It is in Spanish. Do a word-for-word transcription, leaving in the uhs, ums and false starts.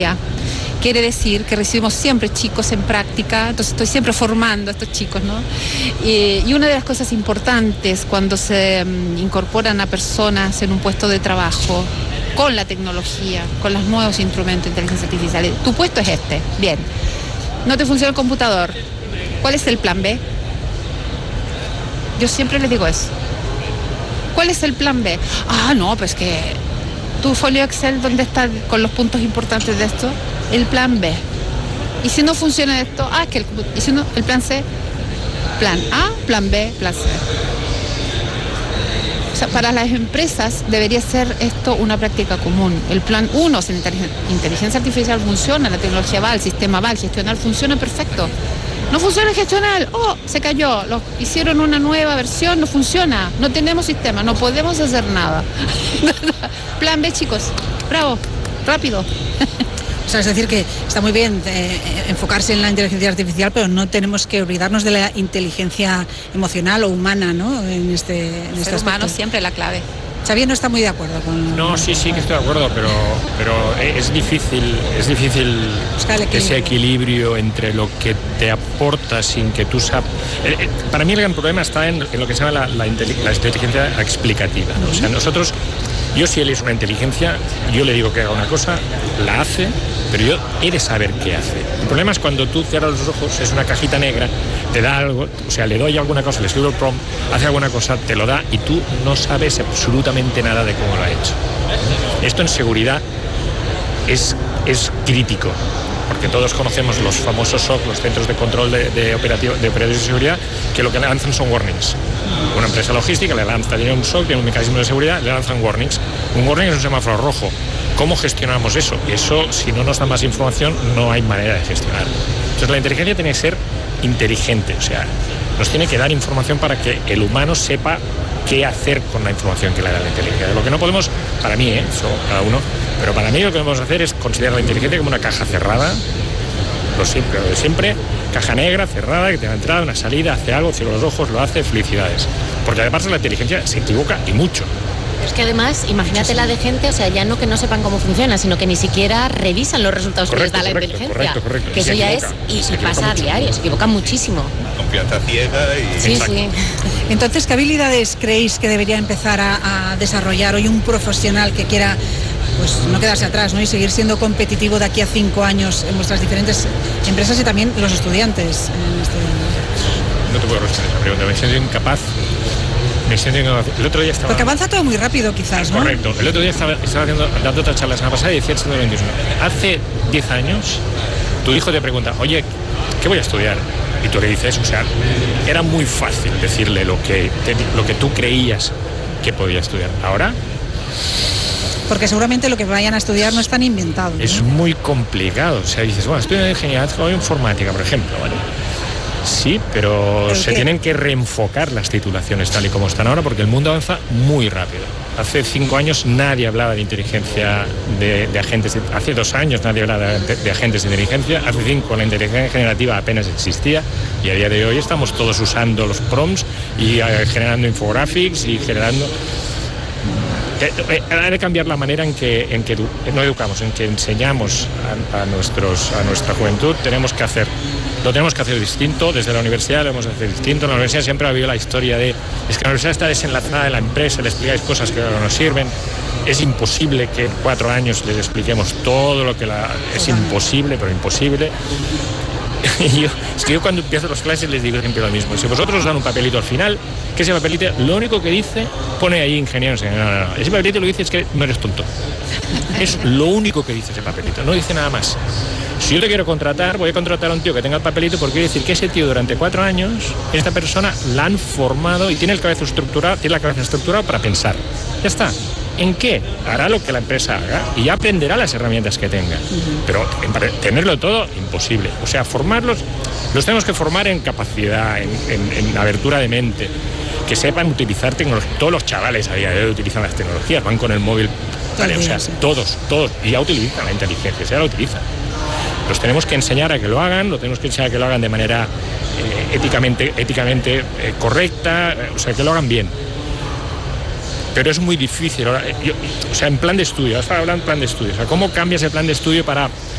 Quiere decir que recibimos siempre chicos en práctica, entonces estoy siempre formando a estos chicos, ¿no? Y, y una de las cosas importantes cuando se um, incorporan a personas en un puesto de trabajo con la tecnología, con los nuevos instrumentos de inteligencia artificial, tu puesto es este, bien, no te funciona el computador, ¿cuál es el plan B? Yo siempre les digo eso. ¿Cuál es el plan B? Ah, no, pues que tu folio Excel, ¿dónde está con los puntos importantes de esto? El plan B. Y si no funciona esto, ah, que el, y si no, el plan C, plan A, plan B, plan C. O sea, para las empresas debería ser esto una práctica común. El plan uno, si la inteligencia artificial funciona, la tecnología va, el sistema va, el gestional funciona perfecto. No funciona el gestional, oh, se cayó, lo, hicieron una nueva versión, no funciona, no tenemos sistema, no podemos hacer nada. Plan B, chicos, bravo, rápido. O sea, es decir, que está muy bien eh, enfocarse en la inteligencia artificial, pero no tenemos que olvidarnos de la inteligencia emocional o humana, ¿no? En este, en este ser humano siempre la clave. Xavier no está muy de acuerdo con... No, sí, sí que estoy de acuerdo, pero, pero es difícil, es difícil equilibrio. ese equilibrio entre lo que te aporta sin que tú sabes... Para mí el gran problema está en, en lo que se llama la, la, la inteligencia explicativa, ¿no? O sea, nosotros, yo si él es una inteligencia, yo le digo que haga una cosa, la hace, pero yo he de saber qué hace. El problema es cuando tú cierras los ojos, es una cajita negra, te da algo, o sea, le doy alguna cosa, le escribo el prompt, hace alguna cosa, te lo da y tú no sabes absolutamente nada de cómo lo ha hecho. Esto en seguridad es, es crítico, porque todos conocemos los famosos S O C, los centros de control de, de, operativo, de operativos de seguridad, que lo que le lanzan son warnings. Una empresa logística le lanza, tiene un S O C, tiene un mecanismo de seguridad, le lanzan warnings. Un warning es un semáforo rojo. ¿Cómo gestionamos eso? Eso, si no nos da más información, no hay manera de gestionar. Entonces la inteligencia tiene que ser inteligente, o sea, nos tiene que dar información para que el humano sepa qué hacer con la información que le da la inteligencia. Lo que no podemos, para mí, ¿eh? Eso, cada uno, pero para mí lo que podemos hacer es considerar la inteligencia como una caja cerrada, lo siempre, lo de siempre, caja negra, cerrada, que tiene una entrada, una salida, hace algo, cierra los ojos, lo hace, felicidades. Porque además la inteligencia se equivoca y mucho. Es que además, imagínate la de gente, o sea, ya no que no sepan cómo funciona, sino que ni siquiera revisan los resultados correcto, que les da correcto, la inteligencia. Correcto, correcto. Que eso ya es, y, y pasa mucho. A diario, se equivocan muchísimo. Confianza ciega y... Sí, exacto. sí. Entonces, ¿qué habilidades creéis que debería empezar a, a desarrollar hoy un profesional que quiera, pues, no quedarse atrás, ¿no? Y seguir siendo competitivo de aquí a cinco años en vuestras diferentes empresas y también los estudiantes? En este... No te puedo responder esa pregunta, me siento incapaz. El otro día estaba... Porque avanza todo muy rápido, quizás, ¿no? Correcto. El otro día estaba, estaba haciendo, dando otra charla la semana pasada y decía el sector veintiuno. Hace diez años, tu hijo te pregunta, oye, ¿qué voy a estudiar? Y tú le dices, o sea, era muy fácil decirle lo que, te, lo que tú creías que podía estudiar. Ahora... Porque seguramente lo que vayan a estudiar no es tan inventado, ¿no? Es muy complicado. O sea, dices, bueno, estudio ingeniería o informática, por ejemplo, ¿vale? Sí, pero, pero se ¿qué? Tienen que reenfocar las titulaciones tal y como están ahora porque el mundo avanza muy rápido. Hace cinco años nadie hablaba de inteligencia de, de agentes, de, hace dos años nadie hablaba de, de agentes de inteligencia, hace cinco la inteligencia generativa apenas existía y a día de hoy estamos todos usando los prompts y uh, generando infographics y generando... Ha de cambiar la manera en que, en que no educamos, en que enseñamos a, a, nuestros, a nuestra juventud. Tenemos que hacer, lo tenemos que hacer distinto, desde la universidad lo tenemos que hacer distinto. En la universidad siempre ha habido la historia de, es que la universidad está desenlazada de la empresa, le explicáis cosas que no nos sirven. Es imposible que en cuatro años les expliquemos todo lo que la... Es imposible, pero imposible. Y yo, es que yo cuando empiezo las clases les digo siempre lo mismo. Si vosotros os dan un papelito al final, que ese papelito lo único que dice, pone ahí ingeniero, no, no, no. Ese papelito lo que dice es que no eres tonto. Es lo único que dice ese papelito, no dice nada más. Si yo te quiero contratar, voy a contratar a un tío que tenga el papelito porque quiere decir que ese tío durante cuatro años, esta persona la han formado y tiene el cabeza estructurada, tiene la cabeza estructurada para pensar. Ya está. ¿En qué? Hará lo que la empresa haga y ya aprenderá las herramientas que tenga. Uh-huh. Pero en, tenerlo todo, imposible. O sea, formarlos, los tenemos que formar en capacidad, en, en, en abertura de mente, que sepan utilizar tecnología. Todos los chavales a día de hoy utilizan las tecnologías, van con el móvil, vale, o sea, todos, todos, y ya utilizan la inteligencia, ya la utilizan. Los tenemos que enseñar a que lo hagan, lo tenemos que enseñar a que lo hagan de manera eh, éticamente, éticamente eh, correcta, o sea, que lo hagan bien. Pero es muy difícil. Ahora, yo, o sea, en plan de estudio, estaba hablando de plan de estudio. O sea, ¿cómo cambias el plan de estudio para